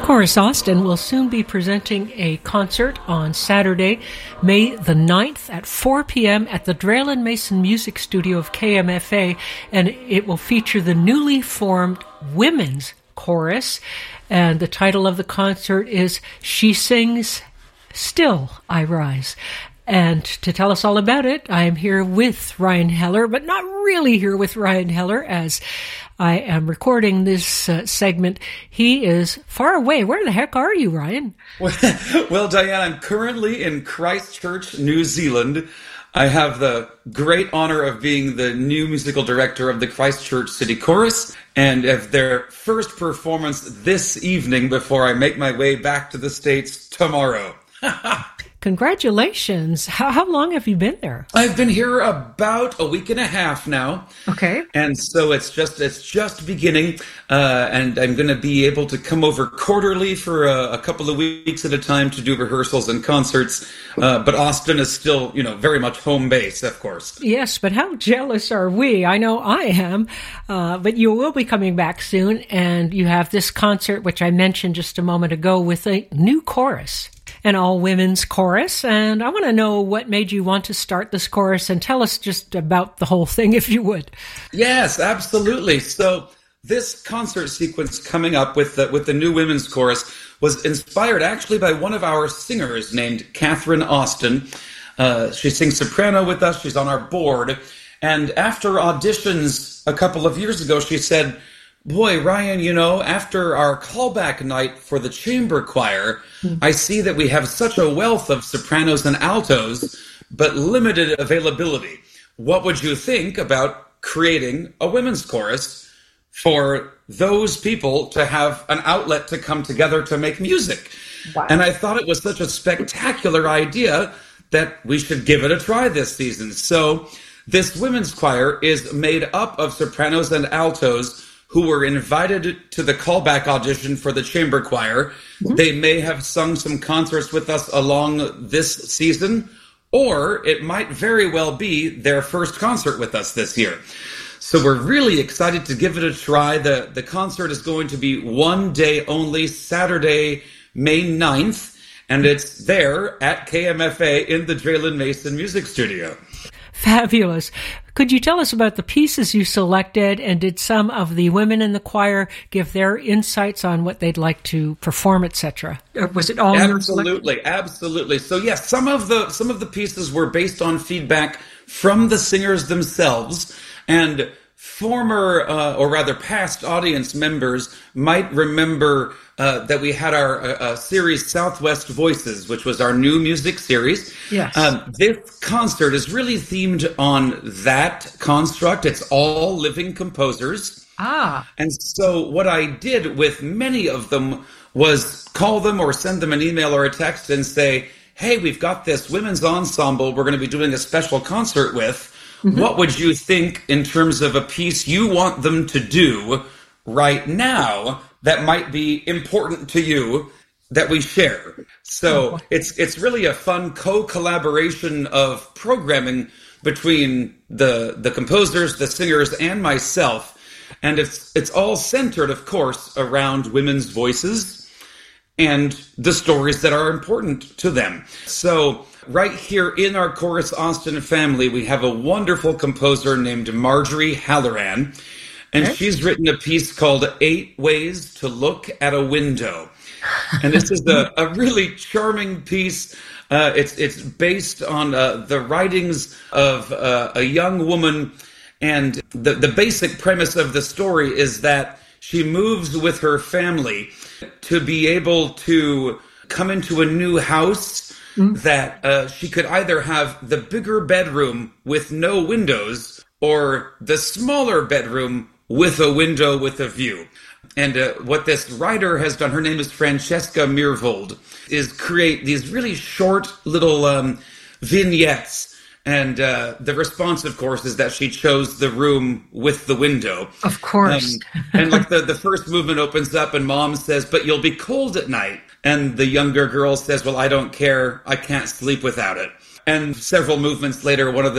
Chorus Austin will soon be presenting a concert on Saturday, May the 9th at 4 p.m. at the Draylen Mason Music Studio of KMFA, and it will feature the newly formed Women's Chorus. And the title of the concert is She Sings, Still I Rise. And to tell us all about it, I am here with Ryan Heller, but not really here with Ryan Heller as I am recording this segment. He is far away. Where the heck are you, Ryan? Well, Diane, I'm currently in Christchurch, New Zealand. I have the great honor of being the new musical director of the Christchurch City Chorus and of their first performance this evening before I make my way back to the States tomorrow. Congratulations. How long have you been there? I've been here about a week and a half now. Okay. And so it's just beginning. And I'm going to be able to come over quarterly for a couple of weeks at a time to do rehearsals and concerts. But Austin is still, very much home base, of course. Yes, but how jealous are we? I know I am. But you will be coming back soon. And you have this concert, which I mentioned just a moment ago, with a new chorus. An all-women's chorus, and I want to know what made you want to start this chorus, and tell us just about the whole thing, if you would. Yes, absolutely. So this concert sequence coming up with the new women's chorus was inspired actually by one of our singers named Catherine Austin. She sings soprano with us. She's on our board. And after auditions a couple of years ago, she said, "Boy, Ryan, after our callback night for the chamber choir, I see that we have such a wealth of sopranos and altos, but limited availability. What would you think about creating a women's chorus for those people to have an outlet to come together to make music?" Wow. And I thought it was such a spectacular idea that we should give it a try this season. So this women's choir is made up of sopranos and altos who were invited to the callback audition for the chamber choir. Mm-hmm. They may have sung some concerts with us along this season, or it might very well be their first concert with us this year. So we're really excited to give it a try. The concert is going to be one day only, Saturday, May 9th, and it's there at KMFA in the Draylen Mason Music Studio. Fabulous. Could you tell us about the pieces you selected, and did some of the women in the choir give their insights on what they'd like to perform, etc.? Was it all Absolutely. So yes, some of the pieces were based on feedback from the singers themselves, and former or rather past audience members might remember that we had our series Southwest Voices, which was our new music series. Yes. This concert is really themed on that construct. It's all living composers. And so what I did with many of them was call them or send them an email or a text and say, "Hey, we've got this women's ensemble we're going to be doing a special concert with. Mm-hmm. What would you think in terms of a piece you want them to do right now that might be important to you that we share?" So it's really a fun co-collaboration of programming between the composers, the singers, and myself. And it's all centered, of course, around women's voices and the stories that are important to them. So right here in our Chorus Austin family, we have a wonderful composer named Marjorie Halloran. And she's written a piece called 8 Ways to Look at a Window. And this is a really charming piece. It's based on the writings of a young woman. And the basic premise of the story is that she moves with her family to be able to come into a new house that she could either have the bigger bedroom with no windows or the smaller bedroom with a window with a view. And what this writer has done, her name is Francesca Mirvold, is create these really short little vignettes. And the response, of course, is that she chose the room with the window. Of course. And like the first movement opens up and mom says, "But you'll be cold at night." And the younger girl says, "Well, I don't care. I can't sleep without it." And several movements later, one of the